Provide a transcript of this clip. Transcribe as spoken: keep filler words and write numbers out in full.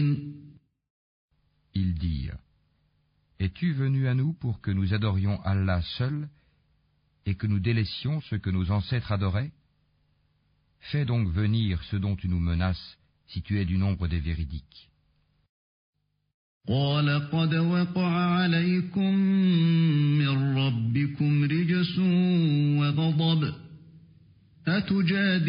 Ils dirent: Es-tu venu à nous pour que nous adorions Allah seul et que nous délaissions ce que nos ancêtres adoraient? Fais donc venir ce dont tu nous menaces, si tu es du nombre des véridiques. قال قد وقع عليكم من ربكم رجس وغضب أتجادلونني